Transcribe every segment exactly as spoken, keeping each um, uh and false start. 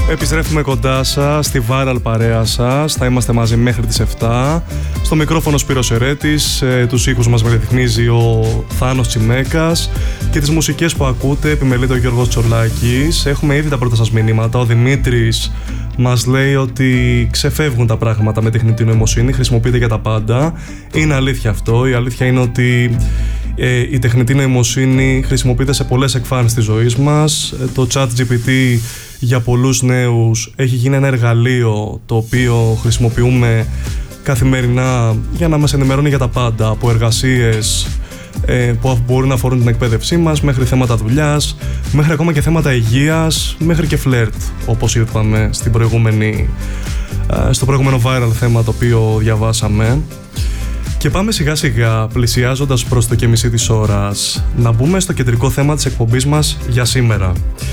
Επιστρέφουμε κοντά σας, στη viral παρέα σας. Θα είμαστε μαζί μέχρι τις επτά. Στο μικρόφωνο Σπύρος Ερέτης, ε, τους ήχους μας ρυθμίζει ο Θάνος Τσιμέκας και τις μουσικές που ακούτε επιμελείται ο Γιώργος Τσολάκης. Έχουμε ήδη τα πρώτα σας μηνύματα. Ο Δημήτρης μας λέει ότι ξεφεύγουν τα πράγματα με τεχνητή νοημοσύνη, χρησιμοποιείται για τα πάντα. Είναι αλήθεια αυτό. Η αλήθεια είναι ότι ε, η τεχνητή νοημοσύνη χρησιμοποιείται σε πολλές εκφάνσεις της ζωής μας. Το ChatGPT για πολλούς νέους έχει γίνει ένα εργαλείο το οποίο χρησιμοποιούμε καθημερινά για να μας ενημερώνει για τα πάντα, από εργασίες ε, που μπορούν να αφορούν την εκπαίδευσή μας, μέχρι θέματα δουλειάς, μέχρι ακόμα και θέματα υγείας, μέχρι και φλερτ, όπως είπαμε στην προηγούμενη, ε, στο προηγούμενο viral θέμα το οποίο διαβάσαμε. Και πάμε σιγά σιγά, πλησιάζοντας προς το και μισή της ώρας, να μπούμε στο κεντρικό θέμα της εκπομπής μας για σήμερα.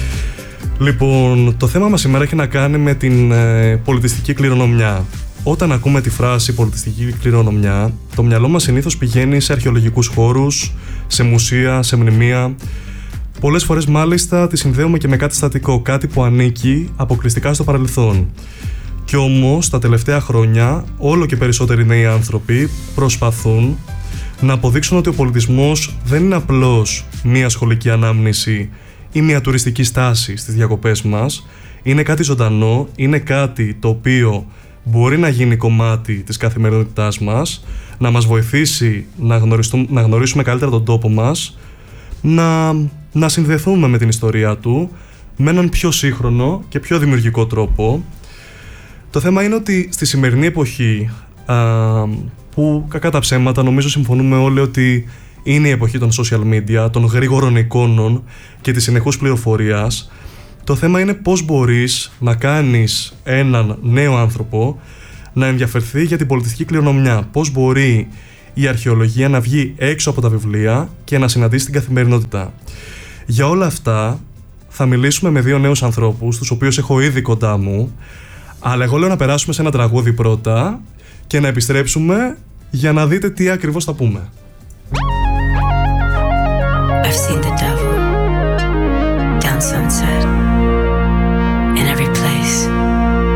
Λοιπόν, το θέμα μας σήμερα έχει να κάνει με την ε, πολιτιστική κληρονομιά. Όταν ακούμε τη φράση πολιτιστική κληρονομιά, το μυαλό μας συνήθως πηγαίνει σε αρχαιολογικούς χώρους, σε μουσεία, σε μνημεία. Πολλές φορές μάλιστα τη συνδέουμε και με κάτι στατικό, κάτι που ανήκει αποκλειστικά στο παρελθόν. Κι όμως τα τελευταία χρόνια όλο και περισσότεροι νέοι άνθρωποι προσπαθούν να αποδείξουν ότι ο πολιτισμός δεν είναι απλώς μία σχολική ανάμνηση ή μια τουριστική στάση στις διακοπές μας. Είναι κάτι ζωντανό, είναι κάτι το οποίο μπορεί να γίνει κομμάτι της καθημερινότητάς μας, να μας βοηθήσει να, να γνωρίσουμε καλύτερα τον τόπο μας, να, να συνδεθούμε με την ιστορία του με έναν πιο σύγχρονο και πιο δημιουργικό τρόπο. Το θέμα είναι ότι στη σημερινή εποχή, α, που κακά τα ψέματα νομίζω συμφωνούμε όλοι ότι είναι η εποχή των social media, των γρήγορων εικόνων και της συνεχούς πληροφορίας, το θέμα είναι πώς μπορείς να κάνεις έναν νέο άνθρωπο να ενδιαφερθεί για την πολιτιστική κληρονομιά. Πώς μπορεί η αρχαιολογία να βγει έξω από τα βιβλία και να συναντήσει την καθημερινότητα. Για όλα αυτά θα μιλήσουμε με δύο νέους ανθρώπους, τους οποίους έχω ήδη κοντά μου, αλλά εγώ λέω να περάσουμε σε ένα τραγούδι πρώτα και να επιστρέψουμε για να δείτε τι ακριβώς θα πούμε. I've seen the devil down sunset.